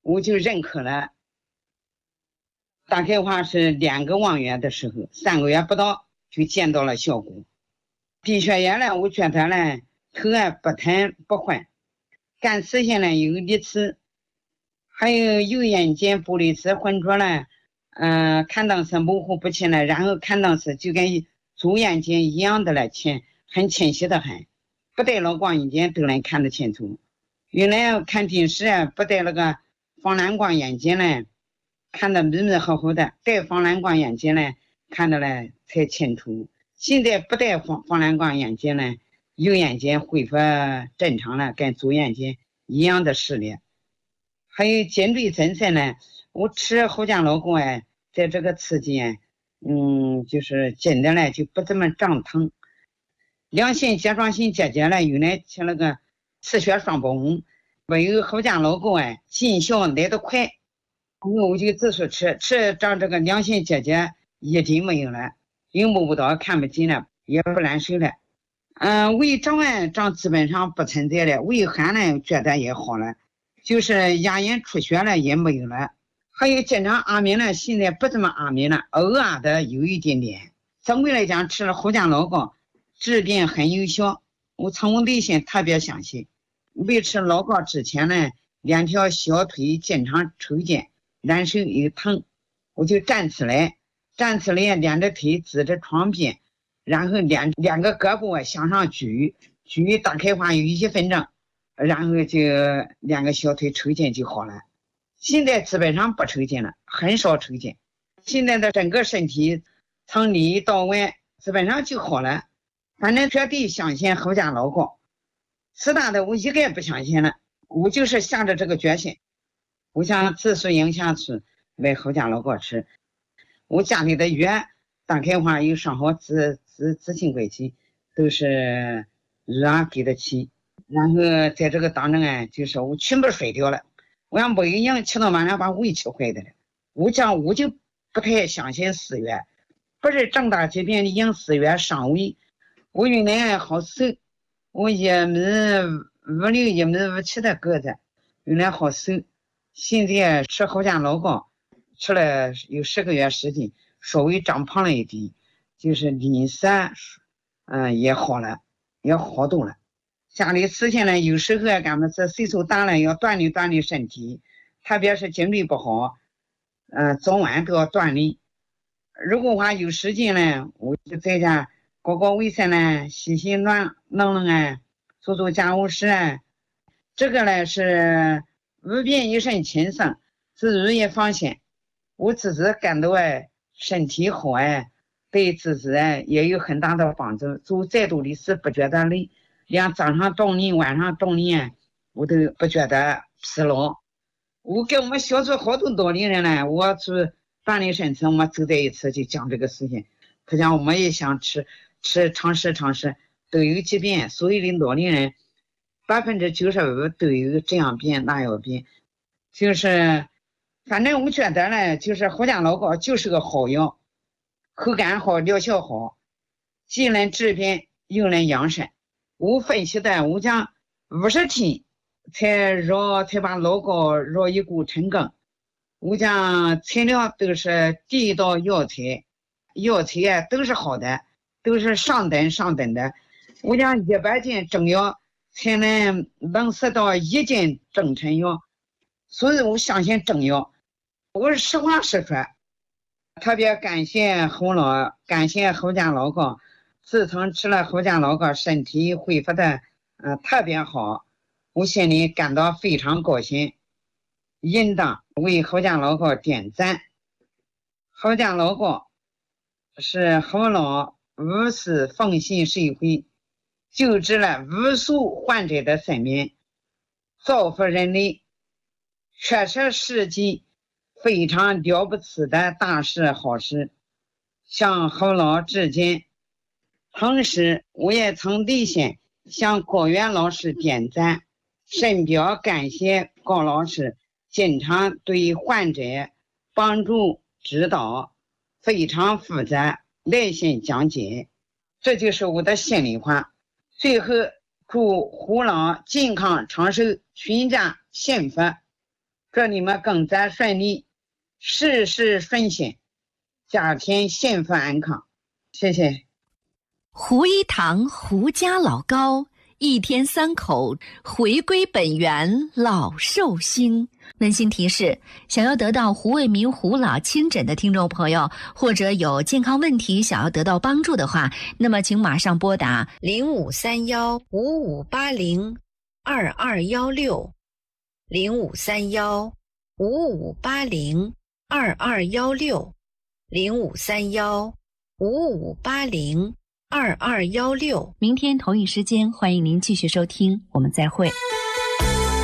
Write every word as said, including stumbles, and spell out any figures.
我就认可了。大概话是两个望远的时候，三个月不到就见到了效果。低血压呢，我觉得呢头啊不疼不缓，干吃下来有力吃，还有右眼睛玻璃质浑浊了，嗯、呃，看到是模糊不清了，然后看到是就跟左眼睛一样的了，清很清晰的很，不戴了光眼镜都能看得清楚。原来看电视啊，不戴那个防蓝光眼镜呢，看得迷迷糊糊的，戴防蓝光眼镜呢，看得了才清楚。现在不戴防防蓝光眼镜呢，右眼睛恢复正常了，跟左眼睛一样的视力。还有颈椎增生呢，我吃胡椒老果啊，在这个期间，嗯，就是紧的呢就不怎么胀疼。良性甲状腺结节呢，原来吃那个吃血双泵，没有胡椒老果啊，见效来得快。我就自说吃吃长这个良性结节一定没有了，又摸不到看不见了，也不难受了。嗯、呃，胃胀啊胀基本上不存在了，胃寒呢觉得也好了，就是牙龈出血了也没有了。还有经常阿眠呢，现在不怎么阿眠了，偶尔的有一点点。总归来讲，吃了胡椒老膏治病很有效，我从内心特别相信。没吃老膏之前呢，两条小腿经常抽筋难受又疼，我就站起来，站起来两只腿支着床边，然后两两个胳膊向上举，举大概话有一分钟，然后就两个小腿抽筋就好了。现在基本上不抽筋了，很少抽筋。现在的整个身体从里到外基本上就好了。反正绝对相信胡椒老膏，其他的我一个也不相信了。我就是下着这个决心，我想自述营下去买胡椒老膏吃。我家里的药大概话有上好自自自信轨迹，都是让给得起。然后在这个当中啊，就是我全部睡掉了。我要没营养吃到晚上把胃吃坏的了。我讲我就不太相信死药，不是重大疾病的用死药伤胃。我原来好瘦，我一米五六一米五七的个子，原来好瘦。现在吃胡椒老膏吃了有十个月时间，稍微长胖了一点，就是脸色嗯也好了，也好多了。家里事情呢，有时候啊，咱们是岁数大了，要锻炼锻炼身体，特别是精力不好，嗯、呃，早晚都要锻炼。如果话有时间呢，我就在家搞搞卫生呢，洗洗乱弄弄啊，做做家务事啊。这个呢是无病一身轻松，自如也放心。我自己感到哎，身体好哎，对自己哎也有很大的帮助。做再多的事不觉得累。连早上锻炼晚上锻炼我都不觉得疲劳。我跟我们小组好多老龄人呢，我去锻炼身体，我们走在一起就讲这个事情。他讲我们也想吃吃尝试尝试，都有疾病，所有的老龄人百分之九十五都有这样病那样病。就是反正我觉得呢，就是胡椒老膏就是个好药，口感好疗效好，既能治病又能养生。我分析的，我讲五十天才绕才把老膏绕一股成功。我讲材料都是地道药材，药材啊都是好的，都是上等上等的。我讲一百斤中药才能能识到一斤中成药，所以我相信中药。我是实话实说，特别感谢侯老，感谢侯家老膏。自从吃了胡椒老膏，身体恢复的呃特别好，我心里感到非常高兴，应当为胡椒老膏点赞。胡椒老膏是侯老无私奉献社会，救治了无数患者的生命，造福人类，确实是件非常了不起的大事好事，向侯老致敬。同时我也从内心向高原老师点赞，深表感谢高老师经常对患者帮助指导，非常负责耐心讲解，这就是我的心里话。最后祝胡老健康长寿，全家幸福。 祝你们工作顺利，事事顺心，家庭幸福安康。谢谢。 胡一堂胡家老高，一天三口回归本源，老寿星。温馨提示：想要得到胡卫民胡老亲诊的听众朋友，或者有健康问题想要得到帮助的话，那么请马上拨打零五三幺五五八零二二幺六零五三幺五五八零二二幺六零五三幺五五八零二二幺六。明天同一时间，欢迎您继续收听，我们再会。